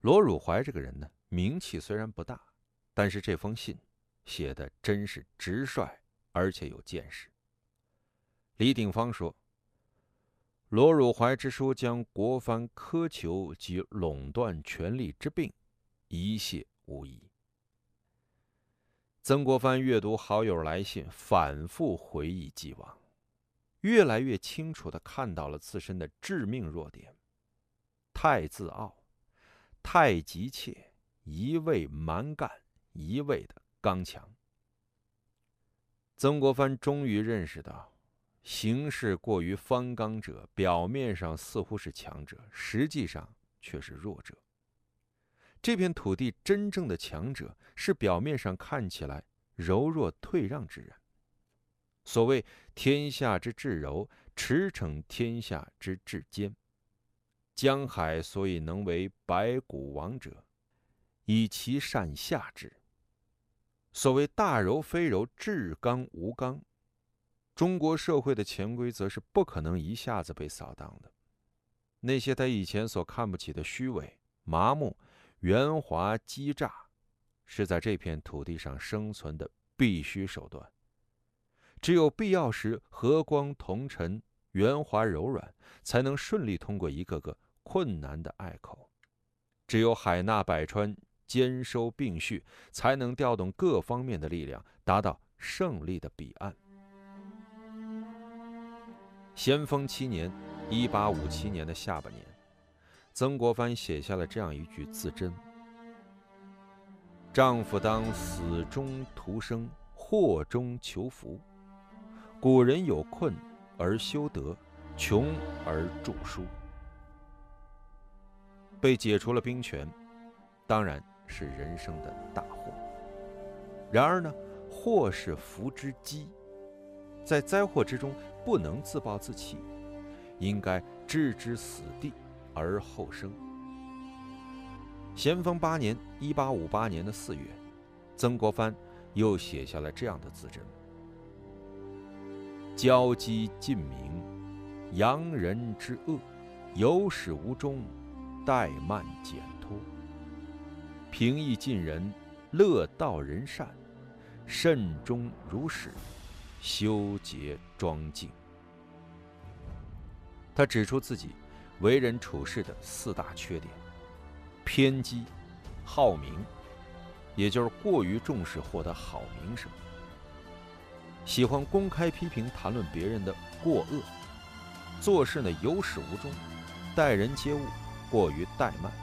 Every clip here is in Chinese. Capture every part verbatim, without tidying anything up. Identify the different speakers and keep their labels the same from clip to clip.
Speaker 1: 罗汝怀这个人呢，名气虽然不大，但是这封信写的真是直率，而且有见识。李鼎芳说，罗汝怀之书将国藩苛求及垄断权力之病一泻无遗。曾国藩阅读好友来信，反复回忆既往，越来越清楚地看到了自身的致命弱点：太自傲，太急切，一味蛮干，一味的刚强。曾国藩终于认识到，行事过于方刚者，表面上似乎是强者，实际上却是弱者。这片土地真正的强者，是表面上看起来柔弱退让之人。所谓天下之至柔，驰骋天下之至坚。江海所以能为百谷王者，以其善下之。所谓大柔非柔，至刚无刚。中国社会的潜规则是不可能一下子被扫荡的。那些他以前所看不起的虚伪、麻木、圆滑、欺诈，是在这片土地上生存的必须手段。只有必要时和光同尘，圆滑柔软，才能顺利通过一个个困难的隘口。只有海纳百川，兼收并蓄，才能调动各方面的力量，达到胜利的彼岸。咸丰七年，一八五七年的下半年，曾国藩写下了这样一句自珍：丈夫当死中图生，祸中求福。古人有困而修德，穷而著书。被解除了兵权，当然是人生的大祸。然而呢，祸是福之基，在灾祸之中不能自暴自弃，应该置之死地而后生。咸丰八年，一八五八年的四月，曾国藩又写下了这样的自珍：骄激尽明，扬人之恶，有始无终，怠慢减脱。平易近人，乐道人善，慎终如始，修洁庄敬。他指出自己为人处事的四大缺点：偏激、好名，也就是过于重视获得好名声；喜欢公开批评谈论别人的过恶；做事呢有始无终；待人接物过于怠慢。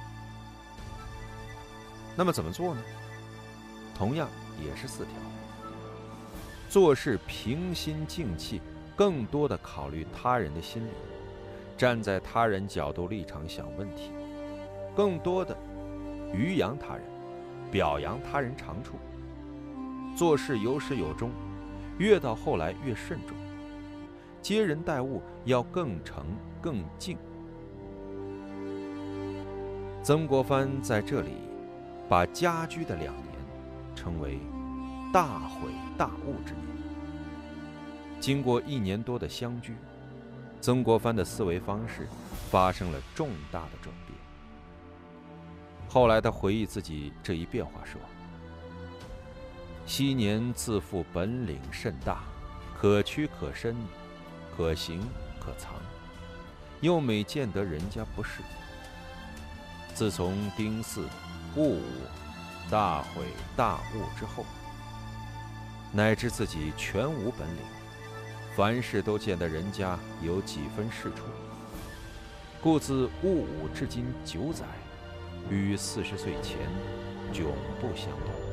Speaker 1: 那么怎么做呢？同样也是四条：做事平心静气，更多的考虑他人的心理，站在他人角度立场想问题，更多的余扬他人，表扬他人长处。做事有始有终，越到后来越慎重。接人待物要更诚更敬。曾国藩在这里把家居的两年称为大悔大悟之年。经过一年多的相居，曾国藩的思维方式发生了重大的转变。后来他回忆自己这一变化说：昔年自负本领甚大，可屈可伸，可行可藏，又每见得人家不是。自从丁巳、戊午、大悔大悟之后，乃至自己全无本领，凡事都见得人家有几分是处，故自戊午至今九载，与四十岁前迥不相同。